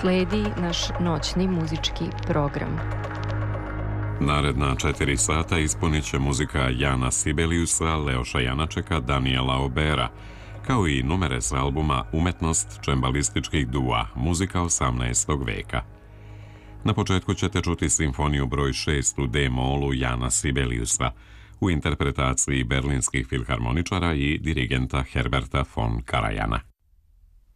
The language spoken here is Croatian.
sledi naš noćni muzički program. Naredna 4 sata ispunit će muzika Jana Sibeliusa, Leoša Janačeka, Daniela Obera, kao i numere s albuma Umetnost čembalističkih dua, muzika 18. veka. Na početku ćete čuti simfoniju broj 6 u D-molu Jana Sibeliusa u interpretaciji berlinskih filharmoničara i dirigenta Herberta von Karajana.